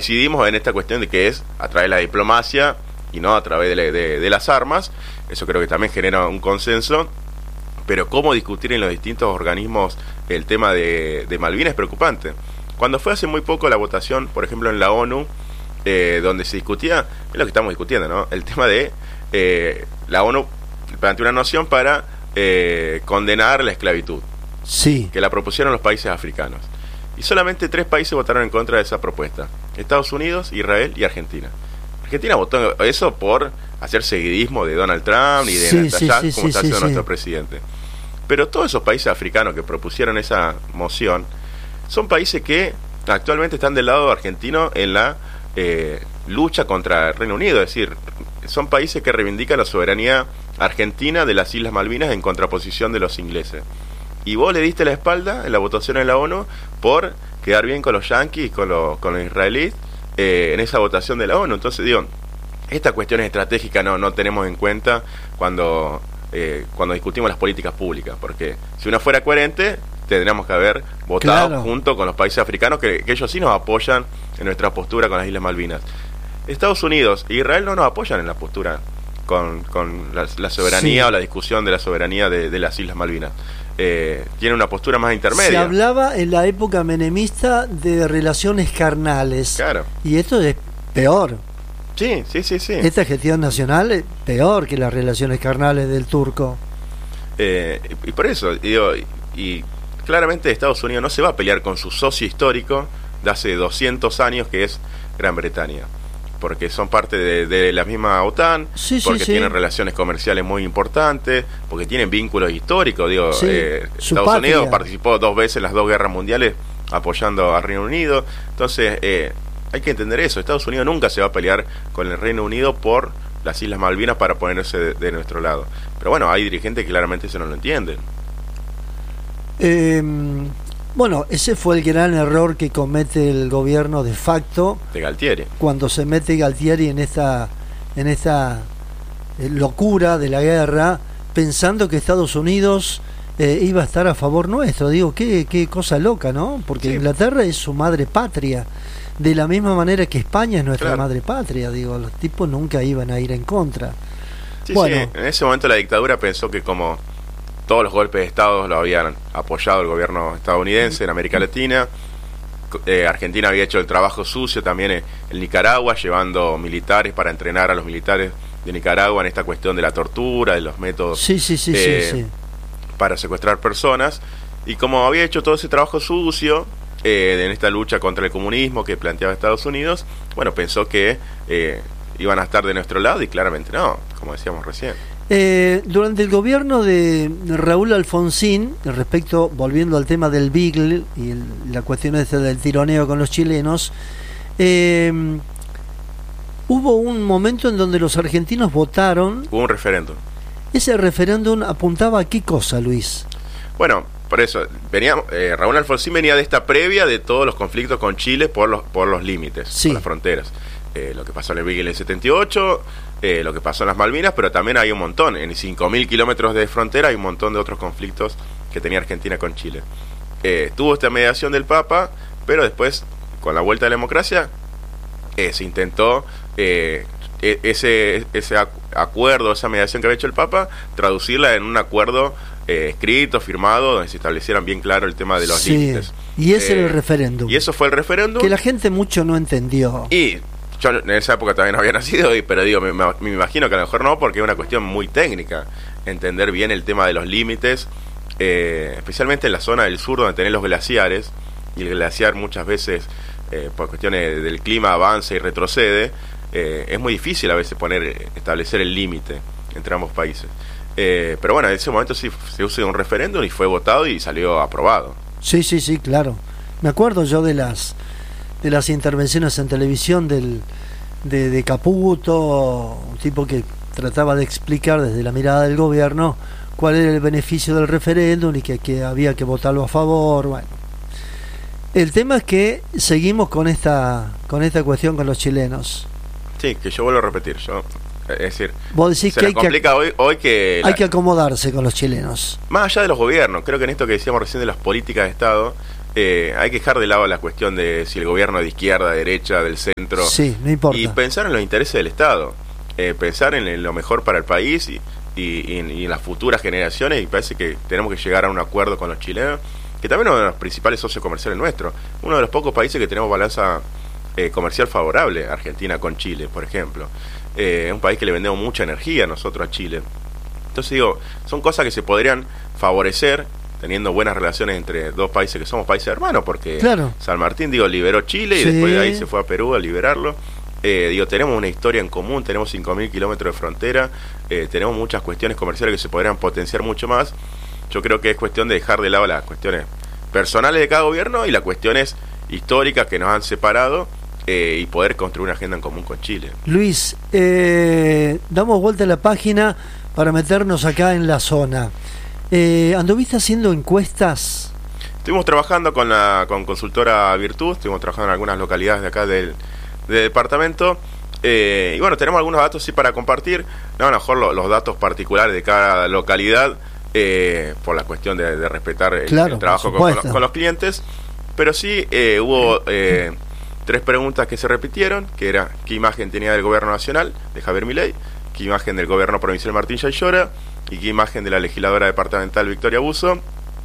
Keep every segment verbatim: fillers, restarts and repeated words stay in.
coincidimos en esta cuestión de que es a través de la diplomacia y no a través de, la, de, de las armas. Eso creo que también genera un consenso. Pero cómo discutir en los distintos organismos el tema de, de Malvinas es preocupante. Cuando fue hace muy poco la votación, por ejemplo en la ONU, eh, donde se discutía, es lo que estamos discutiendo, ¿no? El tema de eh, la ONU planteó una noción para eh, condenar la esclavitud. Sí. Que la propusieron los países africanos. Y solamente tres países votaron en contra de esa propuesta: Estados Unidos, Israel y Argentina. Argentina votó eso por hacer seguidismo de Donald Trump y de sí, Netanyahu, sí, sí, como sí, está sí, haciendo sí. nuestro presidente. Pero todos esos países africanos que propusieron esa moción son países que actualmente están del lado argentino en la eh, lucha contra el Reino Unido. Es decir, son países que reivindican la soberanía argentina de las Islas Malvinas en contraposición de los ingleses. Y vos le diste la espalda en la votación en la ONU por quedar bien con los yanquis, con, lo, con los israelíes, eh, en esa votación de la ONU. Entonces digo, estas cuestiones estratégicas no, no tenemos en cuenta cuando, eh, cuando discutimos las políticas públicas, porque si uno fuera coherente, tendríamos que haber votado claro. junto con los países africanos, que, que ellos sí nos apoyan en nuestra postura con las Islas Malvinas. Estados Unidos e Israel no nos apoyan en la postura con, con la, la soberanía, sí, o la discusión de la soberanía de, de las Islas Malvinas. Eh, tiene una postura más intermedia. Se hablaba en la época menemista de relaciones carnales. Claro. Y esto es peor. Sí, sí, sí, sí. Esta gestión nacional es peor que las relaciones carnales del turco. Eh, y, y por eso, digo, y, y claramente Estados Unidos no se va a pelear con su socio histórico de hace doscientos años, que es Gran Bretaña, porque son parte de, de la misma OTAN, sí, porque sí, tienen sí. relaciones comerciales muy importantes, porque tienen vínculos históricos. Digo, sí, eh, Estados patria. Unidos participó dos veces en las dos guerras mundiales apoyando al Reino Unido. Entonces, eh, hay que entender eso. Estados Unidos nunca se va a pelear con el Reino Unido por las Islas Malvinas para ponerse de, de nuestro lado. Pero bueno, hay dirigentes que claramente eso no lo entienden. Eh, bueno, ese fue el gran error que comete el gobierno de facto de Galtieri, cuando se mete Galtieri en esta en esta eh, locura de la guerra, pensando que Estados Unidos eh, iba a estar a favor nuestro. Digo, qué, qué cosa loca, ¿no? Porque sí, Inglaterra es su madre patria, de la misma manera que España es nuestra claro. madre patria. Digo, los tipos nunca iban a ir en contra. Sí, bueno, sí, en ese momento la dictadura pensó que como todos los golpes de Estado lo habían apoyado el gobierno estadounidense en América Latina, eh, Argentina había hecho el trabajo sucio también en, en Nicaragua, llevando militares para entrenar a los militares de Nicaragua en esta cuestión de la tortura, de los métodos sí, sí, sí, eh, sí, sí. para secuestrar personas. Y como había hecho todo ese trabajo sucio eh, en esta lucha contra el comunismo que planteaba Estados Unidos, bueno, pensó que eh, iban a estar de nuestro lado, y claramente no, como decíamos recién. Eh, durante el gobierno de Raúl Alfonsín, respecto, volviendo al tema del Beagle y el, la cuestión esta del tironeo con los chilenos, eh, hubo un momento en donde los argentinos votaron. Hubo un referéndum. Ese referéndum apuntaba a qué cosa, Luis. Bueno, por eso, venía, eh, Raúl Alfonsín venía de esta previa de todos los conflictos con Chile por los, por los límites, sí, por las fronteras. Eh, lo que pasó en el Beagle en el setenta y ocho, eh, lo que pasó en las Malvinas, pero también hay un montón, en cinco mil kilómetros de frontera hay un montón de otros conflictos que tenía Argentina con Chile. Eh, tuvo esta mediación del Papa, pero después, con la vuelta de la democracia, eh, se intentó eh, ese, ese acuerdo, esa mediación que había hecho el Papa, traducirla en un acuerdo eh, escrito, firmado, donde se establecieran bien claro el tema de los sí, límites. Y ese eh, era el referéndum. Y eso fue el referéndum. Que la gente mucho no entendió. Y yo en esa época también no había nacido, pero digo, me, me imagino que a lo mejor no, porque es una cuestión muy técnica, entender bien el tema de los límites, eh, especialmente en la zona del sur donde tenés los glaciares, y el glaciar muchas veces, eh, por cuestiones del clima, avanza y retrocede. Eh, es muy difícil a veces poner, establecer el límite entre ambos países. Eh, pero bueno, en ese momento sí se usó un referéndum y fue votado y salió aprobado. Sí, sí, sí, claro. Me acuerdo yo de las de las intervenciones en televisión del de, de Caputo, un tipo que trataba de explicar desde la mirada del gobierno cuál era el beneficio del referéndum y que, que había que votarlo a favor. Bueno, el tema es que seguimos con esta con esta cuestión con los chilenos. Sí, que yo vuelvo a repetir, yo, es decir, vos decís se que nos hay complica que, hoy, hoy que hay la, que acomodarse con los chilenos. más allá de los gobiernos, creo que en esto que decíamos recién de las políticas de Estado, eh, hay que dejar de lado la cuestión de si el gobierno es de izquierda, derecha, del centro. Sí, no importa. Y pensar en los intereses del Estado, eh, pensar en, en lo mejor para el país y, y, y, en, y en las futuras generaciones, y parece que tenemos que llegar a un acuerdo con los chilenos, que también es uno de los principales socios comerciales nuestros, uno de los pocos países que tenemos balanza eh, comercial favorable, Argentina con Chile, por ejemplo. Eh, es un país que le vendemos mucha energía nosotros a Chile. Entonces digo, son cosas que se podrían favorecer teniendo buenas relaciones entre dos países que somos países hermanos, porque claro. San Martín, digo, liberó Chile y sí. después de ahí se fue a Perú a liberarlo. Eh, digo, tenemos una historia en común, tenemos cinco mil kilómetros de frontera, eh, tenemos muchas cuestiones comerciales que se podrían potenciar mucho más. Yo creo que es cuestión de dejar de lado las cuestiones personales de cada gobierno y las cuestiones históricas que nos han separado, eh, y poder construir una agenda en común con Chile. Luis, eh, damos vuelta a la página para meternos acá en la zona. Eh, ¿Anduviste haciendo encuestas? Estuvimos trabajando con la con consultora Virtud, estuvimos trabajando en algunas localidades de acá del, del departamento, eh, y bueno, tenemos algunos datos sí para compartir, no a lo mejor lo, los datos particulares de cada localidad, eh, por la cuestión de, de respetar el, claro, el trabajo con, con, los, con los clientes, pero sí eh, hubo eh, tres preguntas que se repitieron, que era qué imagen tenía del gobierno nacional de Javier Milei, qué imagen del gobierno provincial Martín Jaillora y qué imagen de la legisladora departamental Victoria Busso.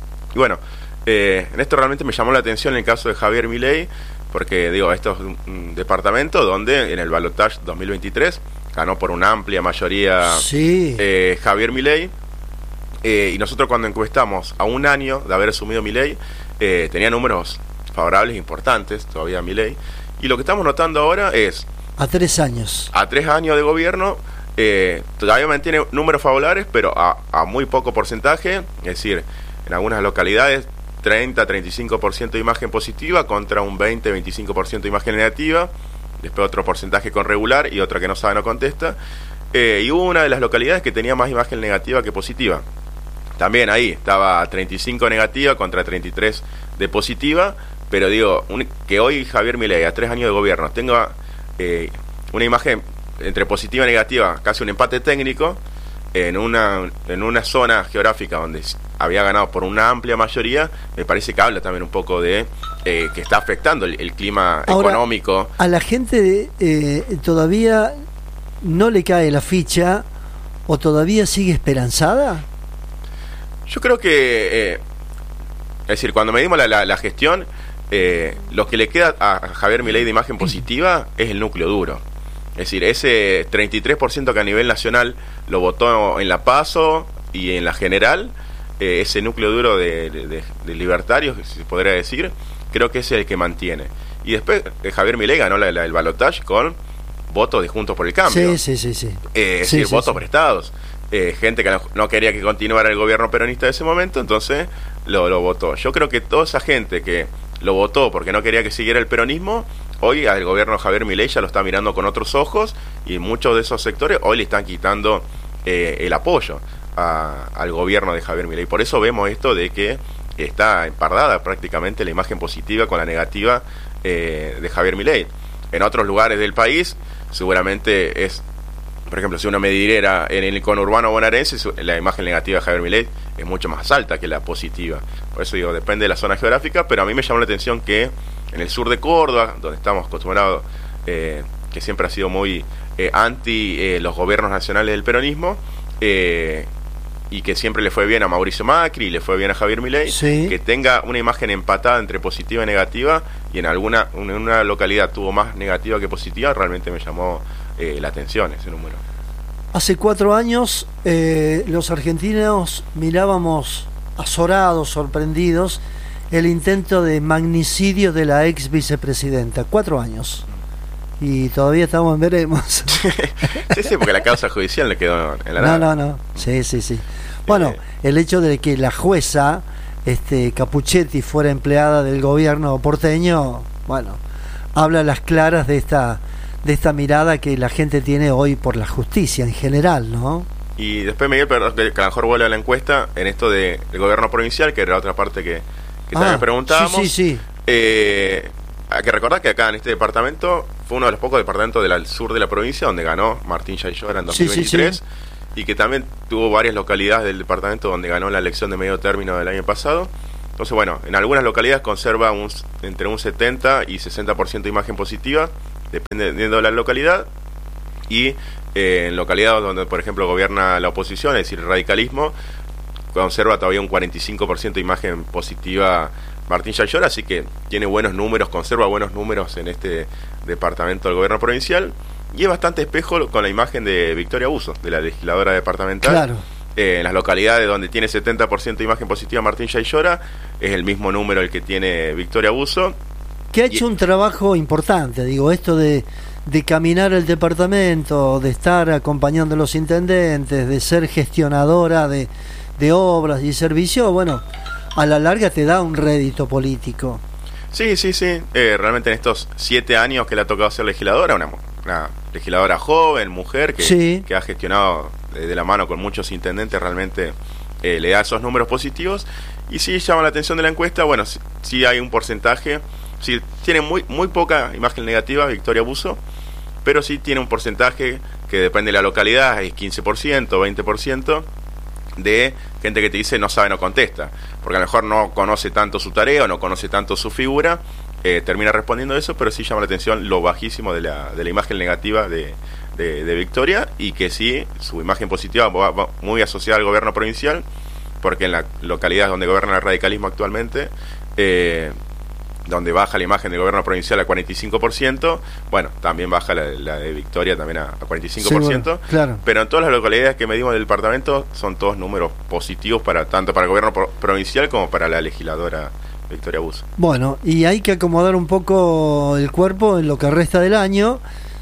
Y bueno, eh, en esto realmente me llamó la atención en el caso de Javier Milei, porque digo, esto es un, un departamento donde en el balotaje dos mil veintitrés ganó por una amplia mayoría sí. eh, Javier Milei, eh, y nosotros cuando encuestamos a un año de haber asumido Milei, eh, tenía números favorables importantes todavía a Milei, y lo que estamos notando ahora es a tres años a tres años de gobierno, eh, todavía mantiene números favorables, pero a, a muy poco porcentaje, es decir, en algunas localidades treinta a treinta y cinco por ciento de imagen positiva contra un veinte a veinticinco por ciento de imagen negativa, después otro porcentaje con regular y otra que no sabe, no contesta, eh, y hubo una de las localidades que tenía más imagen negativa que positiva. También ahí estaba treinta y cinco negativa contra treinta y tres de positiva, pero digo, un, que hoy Javier Milei a tres años de gobierno tenga eh, una imagen entre positiva y negativa, casi un empate técnico, en una en una zona geográfica donde había ganado por una amplia mayoría, me parece que habla también un poco de eh, que está afectando el, el clima Ahora, económico. ¿A la gente eh, todavía no le cae la ficha o todavía sigue esperanzada? Yo creo que, eh, es decir, cuando medimos la, la, la gestión, eh, lo que le queda a Javier Milei de imagen positiva es el núcleo duro. Es decir, ese treinta y tres por ciento que a nivel nacional lo votó en la PASO y en la general, eh, ese núcleo duro de, de, de libertarios, si se podría decir, creo que ese es el que mantiene. Y después eh, Javier Milei ganó la, la, el balotaje con votos de Juntos por el Cambio. Sí, sí, sí. sí. Eh, es sí, decir, sí, votos sí. prestados. Eh, gente que no, no quería que continuara el gobierno peronista de ese momento, entonces lo, lo votó. Yo creo que toda esa gente que lo votó porque no quería que siguiera el peronismo, hoy al gobierno de Javier Milei ya lo está mirando con otros ojos, y muchos de esos sectores hoy le están quitando eh, el apoyo a, al gobierno de Javier Milei. Por eso vemos esto de que está empardada prácticamente la imagen positiva con la negativa eh, de Javier Milei. En otros lugares del país seguramente es, por ejemplo, si uno mediera en el conurbano bonaerense, la imagen negativa de Javier Milei es mucho más alta que la positiva. Por eso digo, depende de la zona geográfica, pero a mí me llamó la atención que en el sur de Córdoba, donde estamos acostumbrados, eh, que siempre ha sido muy eh, anti eh, los gobiernos nacionales del peronismo, eh, y que siempre le fue bien a Mauricio Macri y le fue bien a Javier Milei, sí. que tenga una imagen empatada entre positiva y negativa, y en alguna en una localidad tuvo más negativa que positiva, realmente me llamó eh, la atención ese número. Hace cuatro años eh, los argentinos mirábamos azorados, sorprendidos, el intento de magnicidio de la ex vicepresidenta. Cuatro años. Y todavía estamos en veremos. Sí, sí, porque la causa judicial le quedó en la no, nada. No, no, sí, sí, sí. Bueno, eh, el hecho de que la jueza este, Capuchetti fuera empleada del gobierno porteño, bueno, habla a las claras de esta de esta mirada que la gente tiene hoy por la justicia en general, ¿no? Y después, Miguel, perdón, que a lo mejor vuelve a la encuesta en esto del de gobierno provincial, que era la otra parte que, que ah, también preguntábamos. Sí, sí, sí. Eh, hay que recordar que acá en este departamento fue uno de los pocos departamentos del sur de la provincia donde ganó Martín Jaillora en dos mil veintitrés, sí, sí, sí. Y que también tuvo varias localidades del departamento donde ganó la elección de medio término del año pasado. Entonces, bueno, en algunas localidades conserva un, entre un setenta y sesenta por ciento de imagen positiva, dependiendo de la localidad, y eh, en localidades donde, por ejemplo, gobierna la oposición, es decir, el radicalismo, conserva todavía un cuarenta y cinco por ciento de imagen positiva Martín Yayora, así que tiene buenos números, conserva buenos números en este departamento del gobierno provincial, y es bastante espejo con la imagen de Victoria Busso, de la legisladora departamental. Claro. Eh, en las localidades donde tiene setenta por ciento de imagen positiva Martín Yayora, es el mismo número el que tiene Victoria Busso. Que ha hecho y... un trabajo importante, digo, esto de, de caminar el departamento, de estar acompañando a los intendentes, de ser gestionadora de, de obras y servicios, bueno, a la larga te da un rédito político. Sí, sí, sí. Eh, realmente en estos siete años que le ha tocado ser legisladora, una, una legisladora joven, mujer, que, sí. que ha gestionado de la mano con muchos intendentes, realmente eh, le da esos números positivos. Y sí llama la atención de la encuesta, bueno, sí, sí hay un porcentaje, sí tiene muy muy poca imagen negativa Victoria Busso, pero sí tiene un porcentaje que depende de la localidad, es quince por ciento, veinte por ciento de gente que te dice no sabe, no contesta, porque a lo mejor no conoce tanto su tarea o no conoce tanto su figura, eh, termina respondiendo eso, pero sí llama la atención lo bajísimo de la, de la imagen negativa de De, de Victoria, y que sí, su imagen positiva va, va muy asociada al gobierno provincial, porque en la localidad donde gobierna el radicalismo actualmente, eh, donde baja la imagen del gobierno provincial a cuarenta y cinco por ciento, bueno, también baja la, la de Victoria también a, a cuarenta y cinco por ciento, sí, bueno, claro. Pero en todas las localidades que medimos del departamento son todos números positivos, para tanto para el gobierno pro, provincial como para la legisladora Victoria Busso. Bueno, y hay que acomodar un poco el cuerpo en lo que resta del año.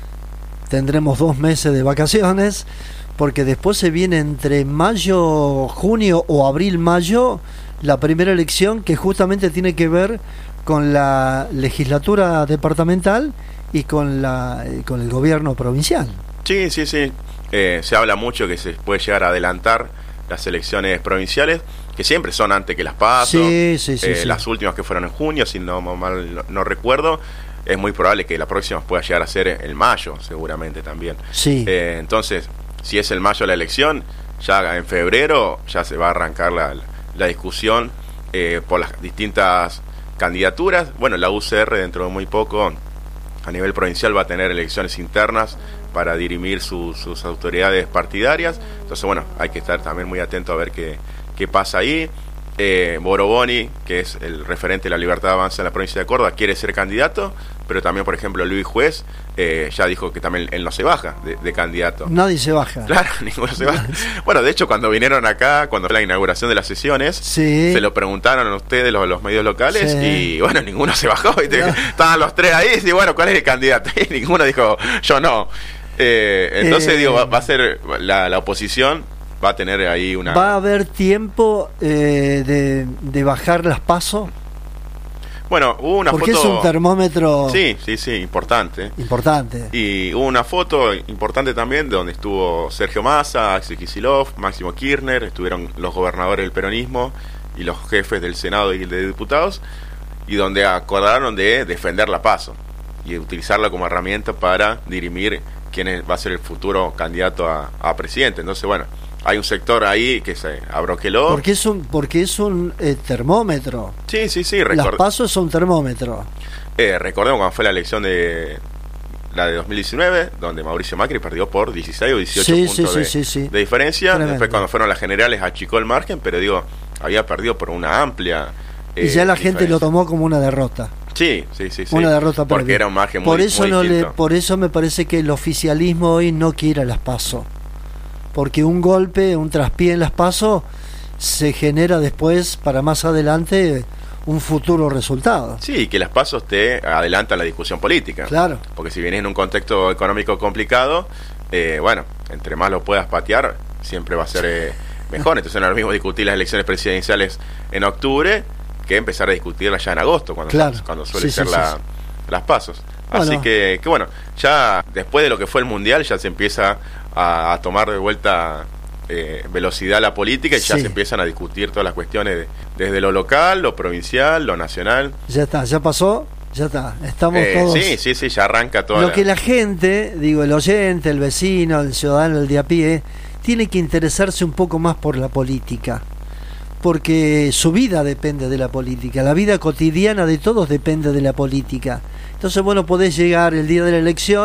Tendremos dos meses de vacaciones, porque después se viene entre mayo, junio o abril-mayo la primera elección, que justamente tiene que ver con la legislatura departamental y con la con el gobierno provincial. Sí, sí, sí. Eh, se habla mucho que se puede llegar a adelantar las elecciones provinciales, que siempre son antes que las PASO. Sí, sí, sí, eh, sí. Las últimas que fueron en junio, si no mal no, no recuerdo. Es muy probable que la próxima pueda llegar a ser en mayo, seguramente también. Sí. Eh, entonces, si es el mayo la elección, ya en febrero ya se va a arrancar la, la discusión eh, por las distintas candidaturas. Bueno, la U C R dentro de muy poco, a nivel provincial, va a tener elecciones internas para dirimir su, sus autoridades partidarias. Entonces, bueno, hay que estar también muy atento a ver qué, qué pasa ahí. Eh, Boroboni, que es el referente de la Libertad de Avanza en la provincia de Córdoba, quiere ser candidato, pero también, por ejemplo, Luis Juez eh, ya dijo que también él no se baja de, de candidato. Nadie se baja. Claro, ninguno se baja. Bueno, de hecho, cuando vinieron acá, cuando fue la inauguración de las sesiones, sí. se lo preguntaron a ustedes, los, los medios locales, sí. y bueno, ninguno se bajó. ¿Viste? No. Estaban los tres ahí, y bueno, ¿cuál es el candidato? Y ninguno dijo, yo no. Eh, entonces, eh... digo, va, va a ser la, la oposición. Va a tener ahí una... ¿Va a haber tiempo eh, de, de bajar las PASO? Bueno, hubo una Porque foto... Porque es un termómetro... Sí, sí, sí, importante. Importante. Y hubo una foto importante también de donde estuvo Sergio Massa, Axel Kicillof, Máximo Kirchner, estuvieron los gobernadores del peronismo y los jefes del Senado y de diputados, y donde acordaron de defender la PASO y utilizarla como herramienta para dirimir quién va a ser el futuro candidato a, a presidente. Entonces, bueno... Hay un sector ahí que se abroqueló. Porque es un, porque es un eh, termómetro. Sí, sí, sí. Record... Las PASO son termómetro. Eh, recordemos cuando fue la elección de la de dos mil diecinueve, donde Mauricio Macri perdió por dieciséis o dieciocho sí, puntos sí, de, sí, sí. de diferencia. Tremendo. Después, cuando fueron las generales, achicó el margen, pero digo, había perdido por una amplia eh, y ya la diferencia. Gente lo tomó como una derrota. Sí, sí, sí, sí. Una derrota porque perdida. Era un margen por muy, eso muy no distinto. le, Por eso me parece que el oficialismo hoy no quiere las PASO. Porque un golpe, un traspié en las PASO se genera después, para más adelante, un futuro resultado. Sí, que las PASOs te adelantan la discusión política. Claro. Porque si vienes en un contexto económico complicado, eh, bueno, entre más lo puedas patear, siempre va a ser eh, mejor. Entonces no es lo mismo discutir las elecciones presidenciales en octubre que empezar a discutirlas ya en agosto, cuando, claro. cuando suele sí, ser sí, la, sí. las PASOs. Bueno. Así que, que bueno, ya después de lo que fue el Mundial, ya se empieza a, a tomar de vuelta eh, velocidad la política y sí. ya se empiezan a discutir todas las cuestiones de, desde lo local, lo provincial, lo nacional. Ya está, ya pasó, ya está, estamos eh, todos... Sí, sí, sí, ya arranca todo. Lo la... que la gente, digo, el oyente, el vecino, el ciudadano, el de a pie, tiene que interesarse un poco más por la política. porque su vida depende de la política, la vida cotidiana de todos depende de la política. Entonces, bueno, podés llegar el día de la elección